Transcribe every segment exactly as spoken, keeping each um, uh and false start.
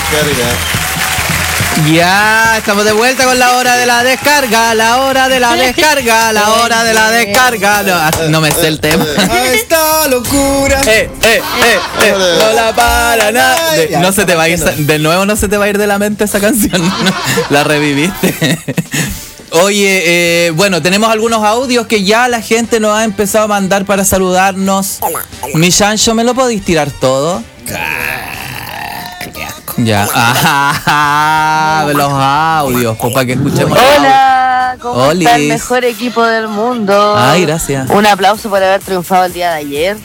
descarga. Ya, estamos de vuelta con la hora de la descarga, la hora de la descarga, la hora de la descarga. No, no me sé el tema. A esta locura. Eh, eh, eh, eh, no la para nada. No se te va a ir, de nuevo no se te va a ir de la mente esa canción. La reviviste. Oye, eh, bueno, tenemos algunos audios que ya la gente nos ha empezado a mandar para saludarnos. Mi Chancho, ¿me lo podéis tirar todo? Ya, ajá, los audios, pues, para que escuchemos. Hola, ¿cómo Olis. está el mejor equipo del mundo? Ay, gracias. Un aplauso por haber triunfado el día de ayer.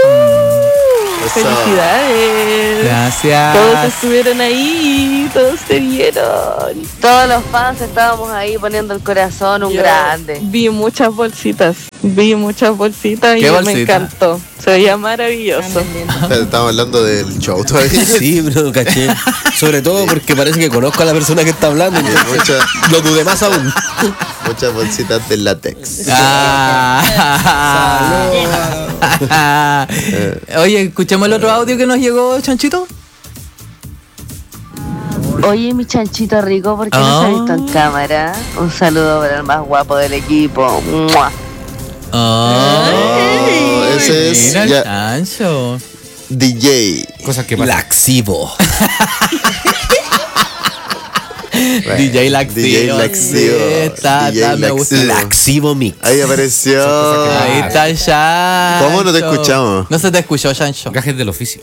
¡Felicidades! Gracias. Todos estuvieron ahí, todos se vieron. Todos los fans estábamos ahí poniendo el corazón un Yo grande. Vi muchas bolsitas, vi muchas bolsitas y ¿Qué me bolsita? encantó. Se veía maravilloso. Estamos hablando del show todavía. Sí, bro, caché. Sobre todo porque parece que conozco a la persona que está hablando. Muchas, Lo dudé más aún. muchas bolsitas de látex. Ah. Oye, escuchemos el otro audio que nos llegó, Chanchito. Oye, mi chanchito rico, ¿por qué no se ha visto en cámara? Un saludo para el más guapo del equipo. ¡Mua! Oh, ese es mira el ya- Chancho. D J. Cosas que pasan. Laxivo. D J Laxivo. D J Laxivo. Sí, está, D J está, me gusta. Laxivo. Laxivo Mix. Ahí apareció. Ahí está el Chancho. ¿Cómo no te escuchamos? No se te escuchó, Chancho. Gajes del oficio.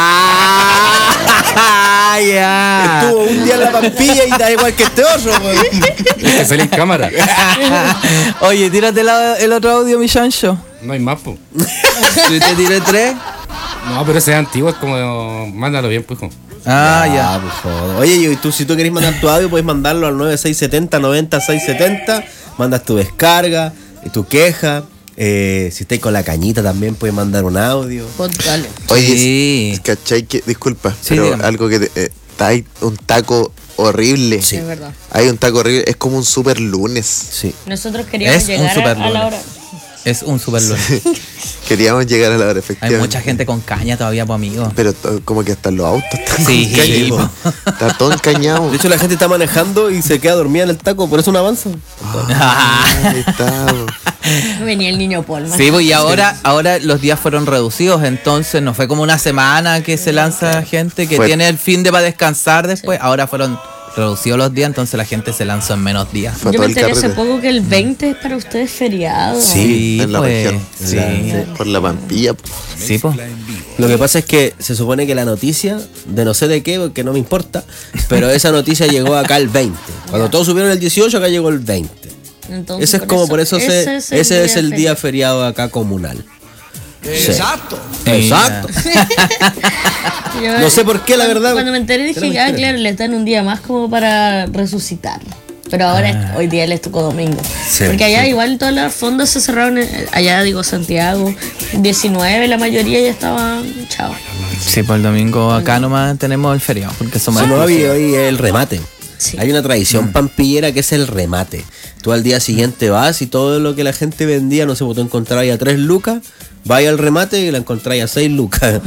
¡Ah! Ya. Estuvo un día en la Pampilla y da igual que este otro, weón. Que sale en cámara. Oye, tírate la- el otro audio, mi Chancho. No hay más, po. Si te tiré tres. No, pero ese es antiguo, es como. Mándalo bien, pues, hijo. Ah, ya. Ah, por favor. Oye, y tú, si tú querés mandar tu audio, puedes mandarlo al nueve seis siete cero noventa seis setenta. Mandas tu descarga, y tu queja. Eh, si estáis con la cañita también puedes mandar un audio. Dale. Oye, Sí. es- ¿cachai? Que, disculpa, Sí, pero dígame. algo que te- eh, hay un taco horrible. Sí. Es verdad. Hay un taco horrible, es como un super lunes. Sí. Nosotros queríamos Es un llegar super a, a la lunes. hora. Es un super lunes. Queríamos llegar a la hora, Hay efectivamente. mucha gente con caña todavía, pues, amigo. Pero to- como que hasta los autos están Sí, con caña, sí, po. Está todo encañado. De hecho, la gente está manejando y se queda dormida en el taco, por eso no avanza. Ahí está, po. Venía el niño Polman. Sí, pues, y ahora, ahora los días fueron reducidos, entonces no fue como una semana que se lanza gente que Fue- tiene el fin de para descansar después. Ahora fueron reducidos los días, entonces la gente se lanzó en menos días. Fue Yo todo me el enteré hace carrete. poco que el veinte es para ustedes feriado. Sí, en la pues, región. sí. La- por la Pampilla, po. Sí, pues. Lo que pasa es que se supone que la noticia, de no sé de qué, porque no me importa, pero esa noticia llegó acá el veinte. Cuando todos subieron el dieciocho, acá llegó el veinte. Entonces, Ese es como, por eso se, ese es el día feriado. feriado acá comunal. Exacto. Exacto. Yo- No sé por qué, la verdad. Cuando me enteré dije, Pero me ah, enteré. claro, les dan un día más como para resucitar. Pero ahora, es- hoy día les tocó domingo. Sí, Porque allá sí. igual todas las fondas se cerraron, eh, allá digo Santiago, diecinueve, la mayoría ya estaban, chao. Sí, pues el domingo acá nomás tenemos el feriado, porque somos Si no había hoy el remate. Sí. Hay una tradición pampillera que es el remate. Tú al día siguiente vas y todo lo que la gente vendía, no sé, vos tú encontrabas a tres lucas, vas al remate y la encontrás a seis lucas.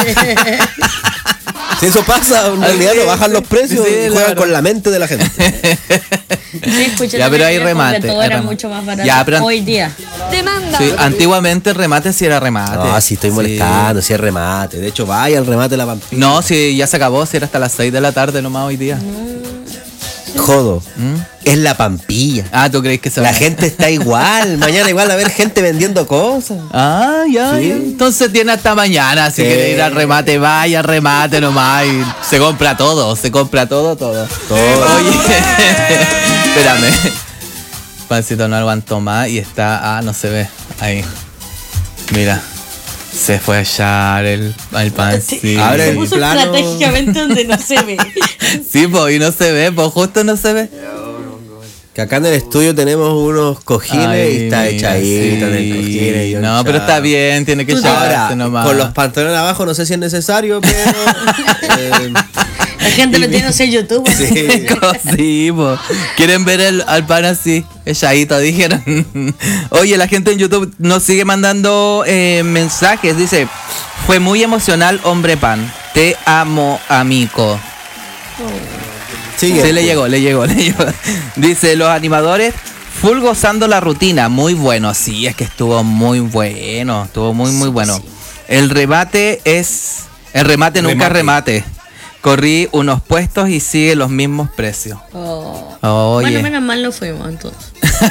Si eso pasa, en realidad no bajan los precios Sí, y la juegan verdad. con la mente de la gente. Sí, escuché Ya, pero también hay que remate, Todo hay era remate. mucho más barato Ya, pero- hoy día. Sí, antiguamente el remate sí era remate. No, si estoy molestando, si es remate. De hecho, vaya al remate de la pampilla. No, si ya se acabó, si era hasta las seis de la tarde nomás hoy día. Jodo. ¿Mm? Es la pampilla. Ah, ¿tú crees que se La va? gente está igual. Mañana igual a ver gente vendiendo cosas. Ah, ya, Sí. ya. Entonces tiene hasta mañana. Si Sí. quiere ir al remate, vaya al remate nomás. Y se compra todo, se compra todo, todo. Todo. Oye, espérame. Pancito no aguantó más y está. Ah, no se ve. Ahí. Mira. Se fue a echar el, el pancito. Abre Se el puso plano. estratégicamente donde no se ve. Sí, pues, y no se ve, pues justo no se ve. Que acá en el estudio tenemos unos cojines Ay, y está mira, echadito en el sí. cojín. y No, un pero está chao. bien, tiene que Ahora, echarse nomás. con los pantalones abajo no sé si es necesario, pero... eh, La gente lo tiene en YouTube. sí. Sí, po. Quieren ver el, al pan así, echadito, dijeron. Oye, la gente en YouTube nos sigue mandando eh, mensajes. Dice, fue muy emocional, hombre pan. Te amo, amigo. Sigue. Sí, le llegó, le llegó, le llegó. Dice, los animadores full gozando la rutina. Muy bueno. Sí, es que estuvo muy bueno. Estuvo muy, muy bueno. El remate es... El remate nunca remate. Corrí unos puestos y sigue los mismos precios. Oh. Oye. Bueno, menos mal no fuimos entonces.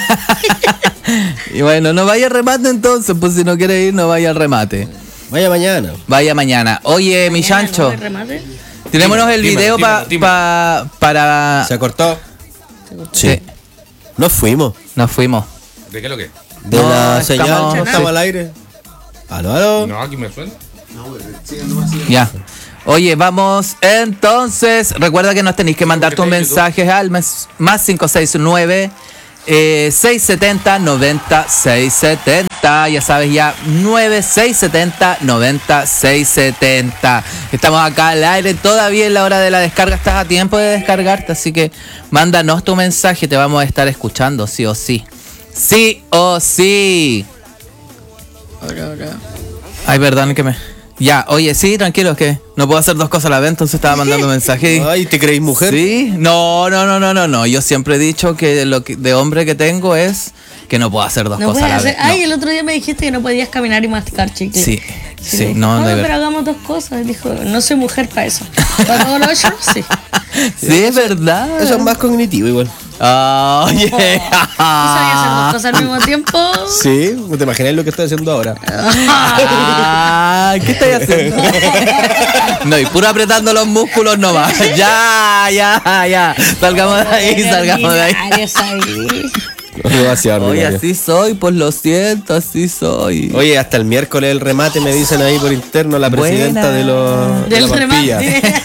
Y bueno, no vaya al remate entonces. Pues si no quiere ir, no vaya al remate. Vaya mañana. Vaya mañana. Oye, mi Mañana, chancho. ¿no hay remate? Tirémonos el Dímelo, video dímelo, pa- dímelo. pa- para... ¿Se cortó? Sí. Sí. Nos fuimos. Nos fuimos. ¿De qué es lo que? De No, la estamos- señal. No sí. estamos al aire. Aló, aló. No, aquí me suena. Ya. Oye, vamos entonces. Recuerda que nos tenéis que mandar tus mensajes al mes- más cinco seis nueve eh, seis siete cero noventa seis setenta. Ya sabes, ya nueve seis siete cero noventa seis setenta. Estamos acá al aire todavía en la hora de la descarga. Estás a tiempo de descargarte, así que mándanos tu mensaje. Te vamos a estar escuchando, sí o sí. Sí o sí. Ahora, ahora. Ay, perdón que me... Ya, oye, sí, tranquilo, que no puedo hacer dos cosas a la vez, entonces estaba mandando mensajes. y- Ay, ¿te creéis mujer? Sí, no, no, no, no, no, no. Yo siempre he dicho que lo que, de hombre que tengo es que no puedo hacer dos No cosas a puedes la hacer. vez. No. Ay, el otro día me dijiste que no podías caminar y masticar chicle. Sí, Y sí, le dije, no, de pero verdad. hagamos dos cosas. Dijo, no soy mujer para eso. ¿Para todo lo otro? Sí. Sí, es verdad. Eso es más cognitivo igual. Ah, oye. ¿Tú sabías hacer dos cosas al mismo tiempo? Sí, no te imaginas lo que estoy haciendo ahora. Ah, ¿qué estáis haciendo? No, y puro apretando los músculos nomás. Ya, ya, ya. Salgamos de ahí, salgamos de ahí. Ordinarios ahí. Demasiado Oye, ordinario. así soy, pues lo siento, así soy. Oye, hasta el miércoles el remate me dicen ahí por interno la Buena. presidenta de los de Del la Pampilla. remate.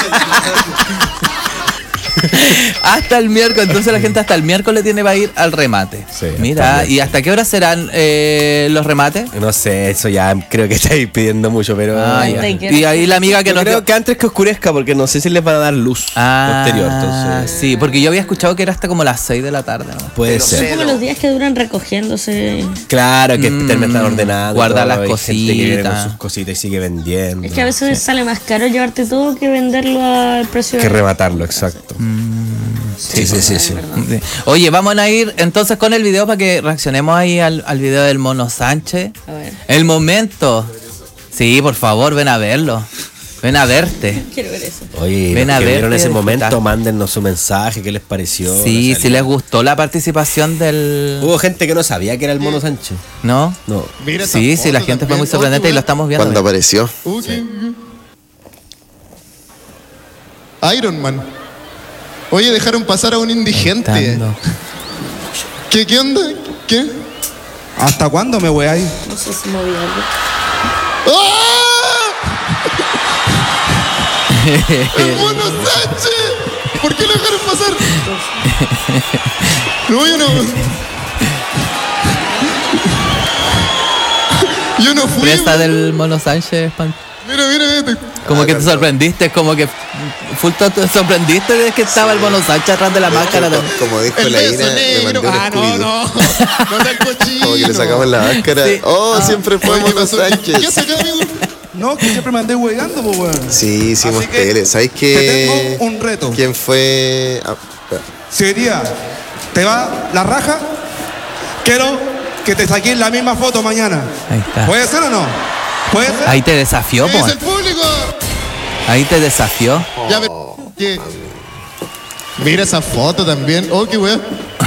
Hasta el miércoles, entonces la gente hasta el miércoles tiene para ir al remate. Sí, hasta Mira, el ¿y hasta qué hora serán eh, los remates? No sé, eso ya creo que estáis pidiendo mucho, pero Ah, Ay, ya. te quiero. Y ahí la amiga que Yo nos creo dio- que antes que oscurezca, porque no sé si les van a dar luz Ah, posterior, entonces sí, porque yo había escuchado que era hasta como las seis de la tarde, ¿no? puede ser. Como los días que duran recogiéndose. Claro, que Mm, terminan estar ordenando. guardar las hay gente que viene con cositas. sus cositas y sigue vendiendo. Es que a veces sale más caro llevarte todo que venderlo al precio que de- rematarlo, exacto. Sí, sí, sí, sí. Sí. Oye, vamos a ir entonces con el video para que reaccionemos ahí al, al video del Mono Sánchez. A ver. El momento. Sí, por favor, ven a verlo. Ven a verte. Quiero ver eso. Oye, Ven los a que verte vieron y ese disfrutar. momento, mándennos su mensaje, qué les pareció. Sí, O sea, si les gustó la participación del... Hubo gente que no sabía que era el Mono Sánchez. ¿No? No. Mira esa Sí, sí, la foto gente fue también. muy sorprendente y lo estamos viendo. Cuando apareció. Uh, ¿qué? Iron Man. Oye, dejaron pasar a un indigente. Cantando. ¿Qué, qué onda? ¿Qué? ¿Hasta cuándo me voy a ir? No sé si moví algo. ¡Ah! ¡El Mono Sánchez! ¿Por qué lo dejaron pasar? No, yo no. Yo no fui. Presa del Mono Sánchez. pan- Mira, mira, mira. Como que te sorprendiste, como que full te te sorprendiste de que estaba el Mono Sánchez atrás de la máscara. de- Como dijo El la beso Ina, le negro. mandé un Ah, no, Scooby-Doo. no. No tan cochino. Como que le sacamos la máscara. Sí. Oh, siempre fue Oye, ¿qué Mono pasó? ¿Qué Sánchez. hace acá, amigo? No, que siempre me andé huegando, pues, weón. Sí, hicimos Así que tele. ¿Sabes Te qué? tengo un reto. ¿Quién fue? Ah, espera. Si hoy día te va la raja, quiero que te saques la misma foto mañana. Ahí está. ¿Puede ser o no? ¿Puede ser? Ahí te desafió, ¿Qué po. dice el público? Ahí te desafió. Ya ve. ¿Qué? Mira esa foto también. Oh, qué wea.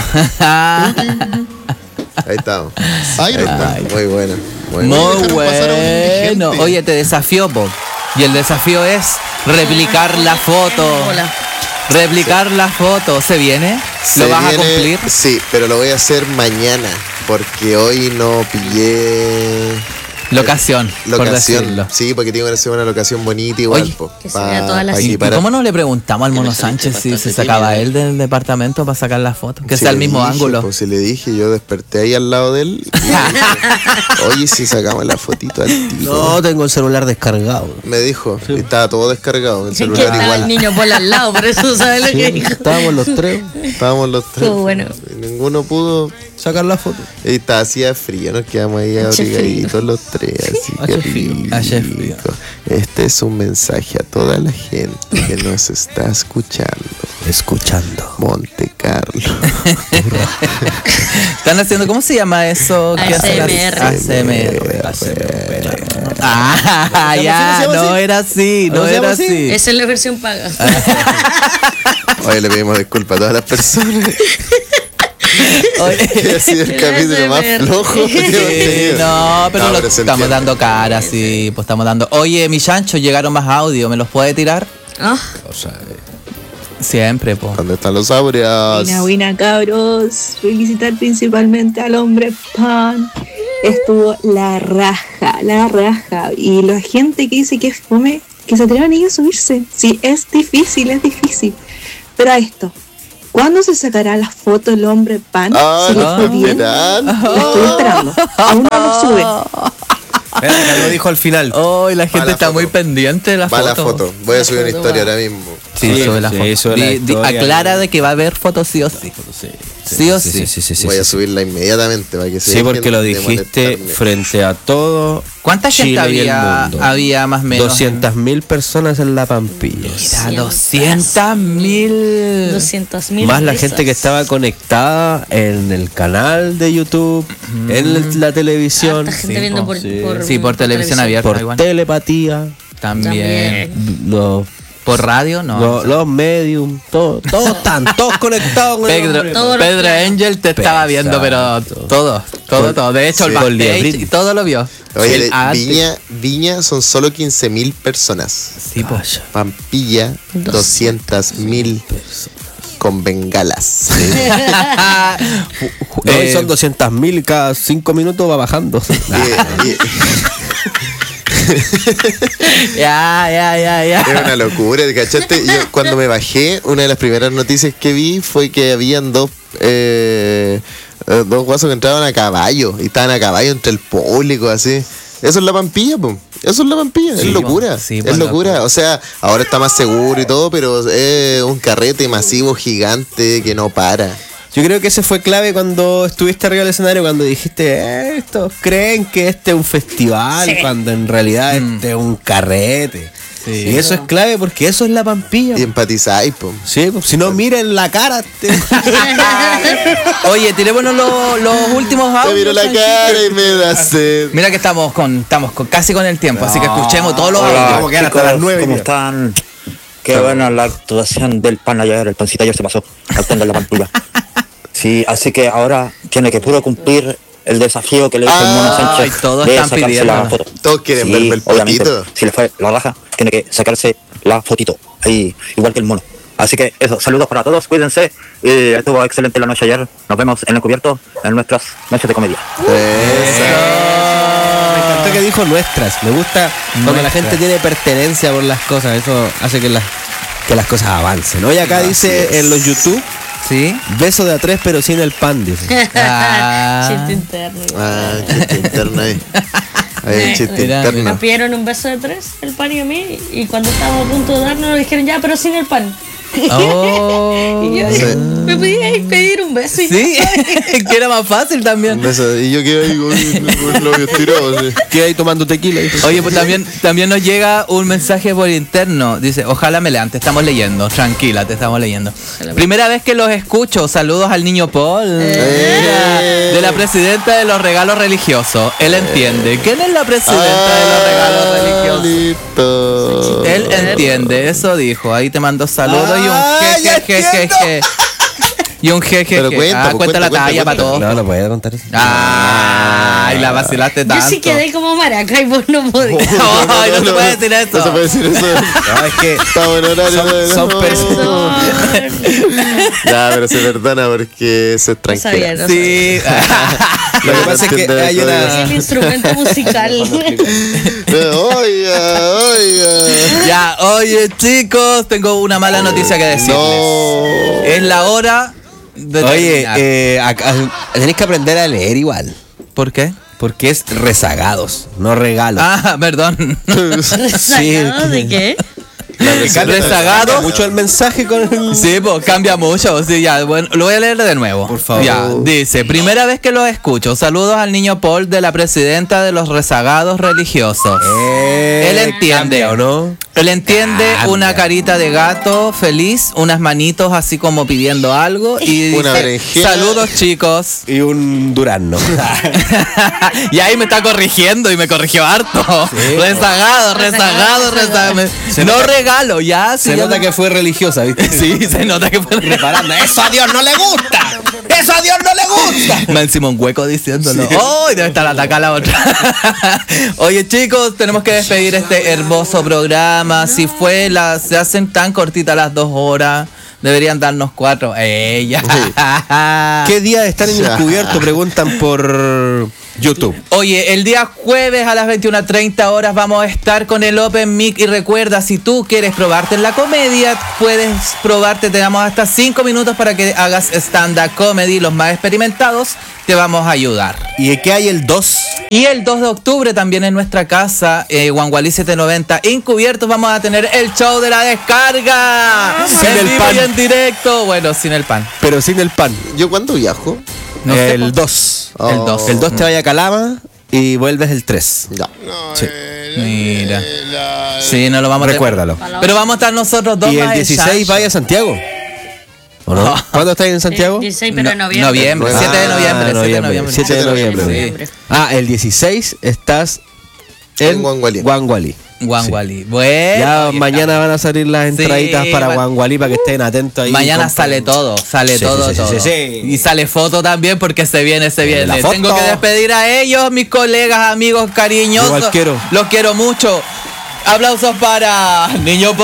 Ahí estamos. Iron Man. Está. Muy bueno. Muy Muy bueno. dejaron pasar a un bueno. indigente. Oye, te desafió, po. Y el desafío es replicar la foto. Hola. Replicar la foto. ¿Se viene? Se ¿Lo vas a viene- cumplir? Sí, pero lo voy a hacer mañana. Porque hoy no pillé. Locación, por Locación. decirlo. Sí, porque tengo que hacer una locación bonita igual. Oye, po, que se pa- vea toda la pa ¿Y, y equiparar. cómo no le preguntamos al Mono Sánchez si se sacaba él del departamento para sacar la foto? Que Si sea el le mismo dije, ángulo. Pues si le dije, yo desperté ahí al lado de él. y le dije, oye, si sacamos la fotito al tiro. No, tengo el celular descargado. Me dijo, y estaba todo descargado, el Es que celular estaba igual. el niño por al lado, por eso sabes lo que dijo. Estábamos los tres. Estábamos los tres. Estuvo bueno. Y ninguno pudo sacar la foto. Y está hacía frío, nos quedamos ahí abrigaditos los tres, así que rico. Este es un mensaje a toda la gente que nos está escuchando. Escuchando. Monte Carlo. Están haciendo, ¿cómo se llama eso? A S M R. A S M R. A S M R. Ah, ya, no era así, no era así. Esa es la versión paga. Hoy le pedimos disculpas a todas las personas. Oye, ha sido el capítulo más flojo que hemos tenido. No, pero, No, lo pero se estamos entiende. dando cara, sí, pues estamos dando. Oye, mi chancho, llegaron más audio, ¿me los puede tirar? Ah, Siempre, po. ¿Dónde están los saurios? Buena, buena, cabros. Felicitar principalmente al hombre pan. Estuvo la raja, la raja. Y la gente que dice que es fome, que se atrevan a subirse. Sí, es difícil, es difícil. Pero a esto, ¿cuándo se sacará la foto del hombre pan? Ah, si le no, fue bien, esperando. la estoy esperando. Aún no lo sube. Espera, que lo dijo al final. Oh, la gente Va la está foto. muy pendiente de la Va foto. la foto. Voy a subir una historia ahora mismo. Sí, Sí, sube la sí, foto. sube la Di- di- historia. aclara de que va a haber fotos sí o sí. Sí o sí. sí, sí, sí, Voy a sí. subirla inmediatamente para que se Sí, dejen porque lo de dijiste molestarme. frente a todo ¿Cuánta gente Chile y el había, mundo. había más o menos? doscientas mil personas en la Pampilla. Mira, doscientas mil. doscientos mil. Más la gente que estaba conectada en el canal de YouTube, en la televisión, Harta gente Sí, viendo po. por, Sí. por, Sí, por televisión abierta. por igual. telepatía, También. los, Por radio, no. los, los medium, todo- todos están, todos conectados con el Pedro, hombre. Todos los Pedro planos. Angel te estaba viendo, pero Exacto. todo, todo, Con- todo. De hecho, el sí, con backstage Liebrit. y todo lo vio. Oye, El le- antes. Viña, Viña son solo quince mil personas. Sí, pues. Pampilla, doscientas mil con bengalas. No, y Eh, son doscientas mil y cada cinco minutos va bajando. Y- y- Ya, ya, ya, ya. Era una locura, ¿cachaste? Yo cuando me bajé, una de las primeras noticias que vi fue que habían dos eh, eh, dos guasos que entraban a caballo y estaban a caballo entre el público, así. Eso es la Pampilla, po. Eso es la Pampilla, Sí, es locura. po. Sí, es po, locura. loco. O sea, ahora está más seguro y todo, pero es un carrete masivo gigante que no para. Yo creo que ese fue clave cuando estuviste arriba del escenario, cuando dijiste, eh, estos creen que este es un festival, Sí. cuando en realidad este es un carrete. Sí. Y eso es clave porque eso es la Pampilla. Y empatizáis, po. Sí, pues, si no, miren la cara. te- Oye, tirémonos los, los últimos Te audios. miro la Francisco. cara y me da sed. Mira que estamos con, estamos con, casi con el tiempo, así que escuchemos todos los Hola, audios. Como que era hasta las nueve, ¿cómo mira. están? Qué buena la actuación del pan ayer, el pancito ayer se pasó, saltando en la pantalla. Sí, así que ahora tiene que puro cumplir el desafío que le hizo el Mono Ay, Sánchez todos de están sacarse pidiendo. la foto. Todos quieren Sí, verme el obviamente, potito. si le fue la raja, tiene que sacarse la fotito, ahí, igual que el mono. Así que eso, saludos para todos, cuídense. Eh, estuvo excelente la noche ayer. Nos vemos en el cubierto en nuestras noches de comedia. Me encantó que dijo nuestras. Me gusta cuando la gente tiene pertenencia por las cosas. Eso hace que las, que las cosas avancen. Hoy acá Así dice es. en los YouTube, ¿Sí? beso de a tres pero sin el pan, dice. Ah. Chiste interno. Ah, chiste interno ahí. Hay un chiste Mira, interno. Nos pidieron un beso de tres, el pan y a mí, y cuando estábamos a punto de darnos, nos dijeron ya, pero sin el pan. Oh. Y yo dije, me podías pedir un beso y Sí, que era más fácil también. Un beso. Y yo quedo ahí con con los labios tirados. así. Queda ahí tomando tequila. dice. Oye, pues también, también nos llega un mensaje por interno. Dice, ojalá me lean, te estamos leyendo. Tranquila, te estamos leyendo. Primera vez que los escucho. Saludos al niño Paul. Mira, de la presidenta de los regalos religiosos. Él entiende. ¿Quién es la presidenta de los regalos religiosos? Listo. Él entiende, eso dijo. Ahí te mando saludos y un Ah, ya jejejeje. Y un jejeje. Pero cuenta, Ah, pues, cuenta cuenta, la cuenta, talla cuenta. para todos. No, no puede contar eso. Ay, la vacilaste yo tanto. sí quedé como maraca y vos no podías. Ay, no, se puede decir eso. No se puede decir eso. No, es que Estamos en horario Son- de- son no. personas. Ya, pero se perdona porque es No sabía, extranjera. no Sí. lo que pasa es que hay sabía. una... El instrumento musical. Oiga, oiga. Ya, oye chicos, tengo una mala noticia que decirles. No. Es la hora de Oye, terminar. eh, acá- tenéis que aprender a leer igual. ¿Por qué? Porque es rezagados, no regalos. Ah, perdón. ¿Rezagado de qué? Rezagados. Mucho el mensaje con el... Sí, pues cambia mucho. Sí, ya, bueno, lo voy a leer de nuevo. Por favor. Ya, dice, primera vez que lo escucho. Saludos al niño Paul de la presidenta de los rezagados religiosos. Eh, Él entiende, cambia, ¿o no? Él entiende Cambia. una carita de gato feliz, unas manitos así como pidiendo algo y Una dice, berenjena. saludos chicos. Y un durazno. Y ahí me está corrigiendo y me corrigió harto. Sí. Rezagado, rezagado, rezagado. Se No nota- regalo, ya. sí, Se ya nota lo- que fue religiosa, ¿viste? Sí, se nota que fue Reparando. ¡Eso a Dios no le gusta! ¡Eso a Dios no le gusta! Me encima un hueco diciéndolo. ¡Oh! Debe estar atacada la otra. Oye, chicos, tenemos que despedir este hermoso programa. Si fue la, se hacen tan cortitas las dos horas, deberían darnos cuatro. ¡Ella! ¿Qué día están en el cubierto? Preguntan por YouTube. Oye, el día jueves a las veintiuna treinta horas vamos a estar con el Open Mic y recuerda, si tú quieres probarte en la comedia, puedes probarte, te damos hasta cinco minutos para que hagas stand-up comedy, los más experimentados, te vamos a ayudar. ¿Y qué hay el dos? Y el dos de octubre también en nuestra casa, eh, Guangualí setecientos noventa, encubiertos, vamos a tener el show de la descarga. Sin en el vivo pan. y en directo. Bueno, sin el pan. Pero sin el pan. ¿Yo cuándo viajo? No sé, el po. dos. Oh. El dos. El dos te vaya a Calama y vuelves el tres. Ya. Sí. Mira. Sí, no lo vamos a Recuérdalo. Pero vamos a estar nosotros dos Y el más dieciséis Sancho. vaya a Santiago. ¿O no? ¿Cuándo estáis en Santiago? dieciséis, pero en No- noviembre. noviembre, Ah, siete de noviembre, siete de noviembre. siete de noviembre. Sí. Ah, el dieciséis estás en En Guangualí. Guangualí. Guangualí. Bueno. Ya oye, mañana van a salir las Sí, entraditas para va- Guangualí para que estén atentos ahí. Mañana Compren. sale todo, sale Sí, todo, sí, sí, todo. sí, sí. Y sale foto también porque se viene, se viene. la foto. Tengo que despedir a ellos, mis colegas, amigos cariñosos. Igual quiero. Los quiero mucho. Aplausos para Niño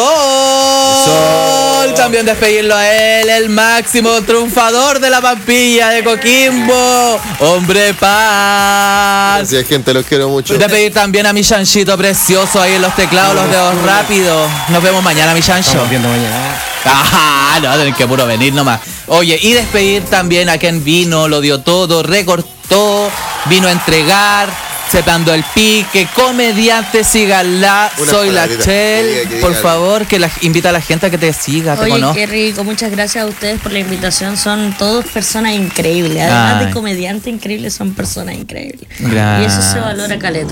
Paul. También despedirlo a él, el máximo triunfador de la Pampilla de Coquimbo. Hombre paz. Así es, gente, los quiero mucho. Despedir también a mi chanchito precioso ahí en los teclados, los dedos rápidos. Nos vemos mañana, mi chancho. Estamos viendo mañana. Ajá, no, tienen que puro venir nomás. Oye, y despedir también a quien vino, lo dio todo, recortó, vino a entregar, cepando el pique, comediante, síganla, Unas soy la palabritas. Chel, Que diga, que por diga. favor, que la, invita a la gente a que te siga, te Oye, conozca. qué rico. Muchas gracias a ustedes por la invitación. Son todos personas increíbles. Además Ay. de comediantes increíbles, son personas increíbles. Gracias. Y eso se valora caleta.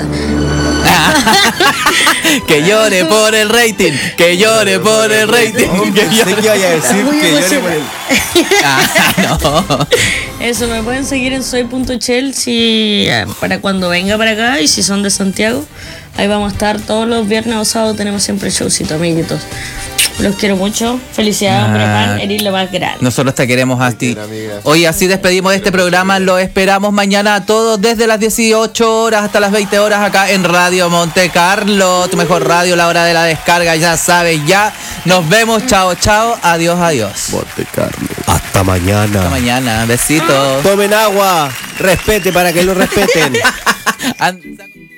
Que llore por el rating, que llore por el rating, que Sé llore. que vaya a decir Muy que yo le emocionada. Ah, no. Eso, me pueden seguir en soy.chel si, eh, para cuando venga para acá, y si son de Santiago, ahí vamos a estar todos los viernes o sábados, tenemos siempre showcito, amiguitos. Los quiero mucho. Felicidades, hombre, Ah. man, eres lo más grande. Nosotros te queremos a ti. quiero, amiga. Hoy así despedimos este programa. Lo esperamos mañana a todos desde las dieciocho horas hasta las veinte horas acá en Radio Monte Carlo, tu mejor radio, la hora de la descarga, ya sabes, ya. Nos vemos, chao, chao, adiós, adiós. Monte Carlo. Hasta mañana. Hasta mañana, besitos. Tomen agua. Respete para que lo respeten. And-